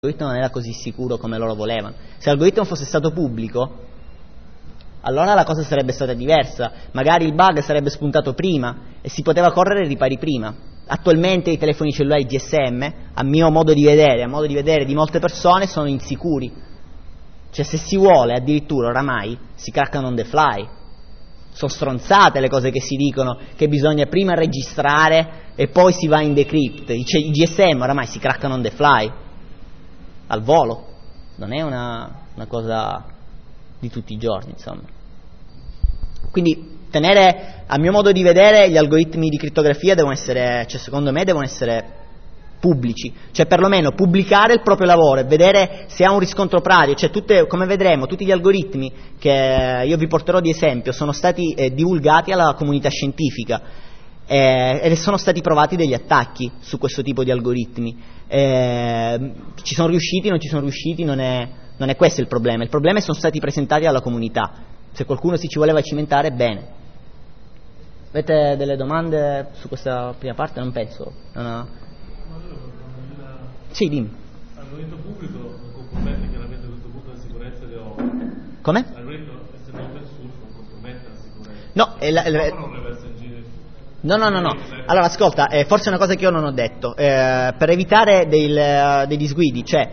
l'algoritmo non era così sicuro come loro volevano. Se l'algoritmo fosse stato pubblico, allora la cosa sarebbe stata diversa, magari il bug sarebbe spuntato prima e si poteva correre ai ripari prima. Attualmente i telefoni cellulari GSM, a mio modo di vedere, a modo di vedere di molte persone, sono insicuri. Cioè, se si vuole, addirittura oramai si craccano on the fly. Sono stronzate le cose che si dicono, che bisogna prima registrare e poi si va in decrypt. I GSM oramai si craccano on the fly, al volo. Non è una cosa di tutti i giorni, insomma. Quindi tenere, a mio modo di vedere, gli algoritmi di crittografia devono essere, cioè secondo me devono essere pubblici, cioè perlomeno pubblicare il proprio lavoro e vedere se ha un riscontro pratico. Cioè tutte, come vedremo, tutti gli algoritmi che io vi porterò di esempio sono stati divulgati alla comunità scientifica e sono stati provati degli attacchi su questo tipo di algoritmi. Ci sono riusciti, non ci sono riusciti, non è questo il problema è sono stati presentati alla comunità. Se qualcuno si ci voleva cimentare, bene. Avete delle domande su questa prima parte? Non penso. Sì, dimmi. L'algoritmo pubblico non compromette chiaramente a questo punto la sicurezza di opere. Come? L'algoritmo, essendo open source, non compromette la sicurezza. No. Allora, ascolta, forse è una cosa che io non ho detto. Per evitare dei disguidi, cioè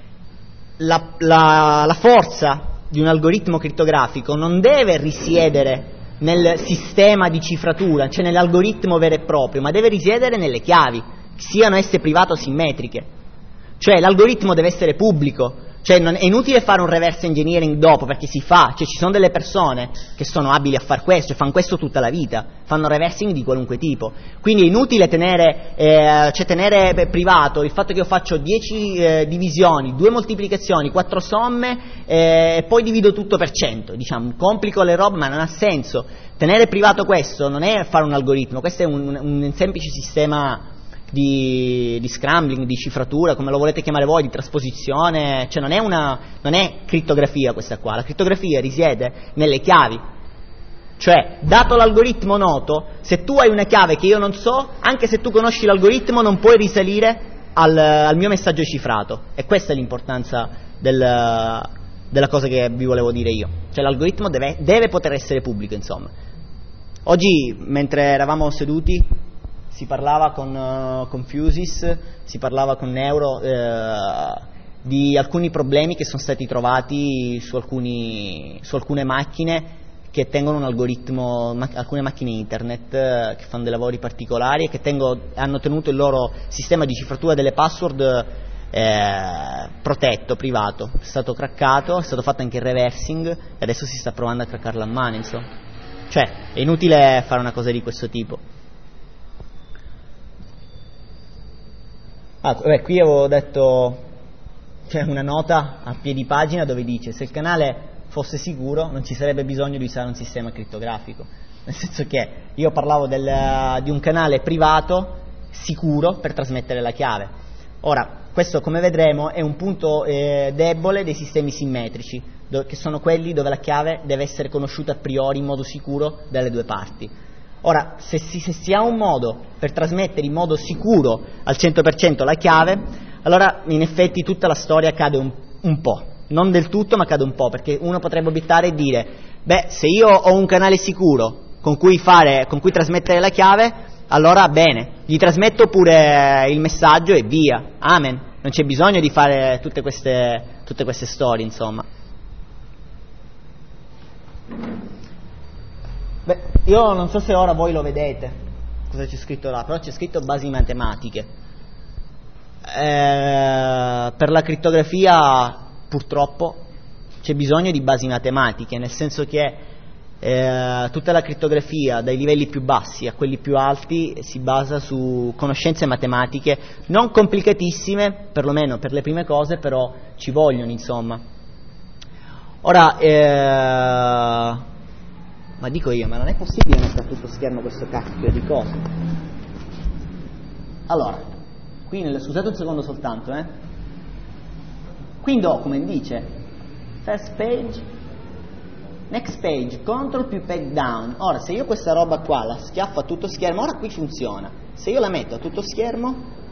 la forza di un algoritmo crittografico non deve risiedere nel sistema di cifratura, cioè nell'algoritmo vero e proprio, ma deve risiedere nelle chiavi, siano esse private o simmetriche. Cioè l'algoritmo deve essere pubblico, cioè è inutile fare un reverse engineering dopo, perché si fa, cioè ci sono delle persone che sono abili a far questo, cioè fanno questo tutta la vita, fanno reversing di qualunque tipo, quindi è inutile tenere privato il fatto che io faccio 10 divisioni, 2 moltiplicazioni, 4 somme e poi divido tutto per 100, diciamo, complico le robe, ma non ha senso. Tenere privato questo non è fare un algoritmo, questo è un semplice sistema di scrambling, di cifratura, come lo volete chiamare voi, di trasposizione, cioè non è crittografia questa qua. La crittografia risiede nelle chiavi, cioè dato l'algoritmo noto, se tu hai una chiave che io non so, anche se tu conosci l'algoritmo non puoi risalire al mio messaggio cifrato, e questa è l'importanza della cosa che vi volevo dire io, cioè l'algoritmo deve poter essere pubblico, insomma. Oggi mentre eravamo seduti si parlava con Fusis, si parlava con Neuro di alcuni problemi che sono stati trovati su alcune macchine che tengono un algoritmo, alcune macchine internet che fanno dei lavori particolari e che hanno tenuto il loro sistema di cifratura delle password protetto, privato. È stato craccato, è stato fatto anche il reversing e adesso si sta provando a craccarlo a mano, insomma. Cioè è inutile fare una cosa di questo tipo. Qui avevo detto, c'è una nota a piedi pagina dove dice: se il canale fosse sicuro non ci sarebbe bisogno di usare un sistema crittografico, nel senso che io parlavo di un canale privato sicuro per trasmettere la chiave. Ora, questo, come vedremo, è un punto debole dei sistemi simmetrici, che sono quelli dove la chiave deve essere conosciuta a priori in modo sicuro dalle due parti. Ora, se si ha un modo per trasmettere in modo sicuro al 100% la chiave, allora in effetti tutta la storia cade un po', non del tutto, ma cade un po', perché uno potrebbe obiettare e dire: beh, se io ho un canale sicuro con cui trasmettere la chiave, allora bene, gli trasmetto pure il messaggio e via, amen, non c'è bisogno di fare tutte queste storie, insomma. Beh, io non so se ora voi lo vedete, cosa c'è scritto là, però c'è scritto basi matematiche. Per la crittografia purtroppo c'è bisogno di basi matematiche, nel senso che tutta la crittografia dai livelli più bassi a quelli più alti si basa su conoscenze matematiche non complicatissime, perlomeno per le prime cose, però ci vogliono, insomma. Ora ma dico io, ma non è possibile mettere a tutto schermo questo cacchio di cose. Allora, qui scusate un secondo soltanto, qui in document dice first page, next page, control più peg down. Ora, se io questa roba qua la schiaffo a tutto schermo, ora qui funziona. Se io la metto a tutto schermo,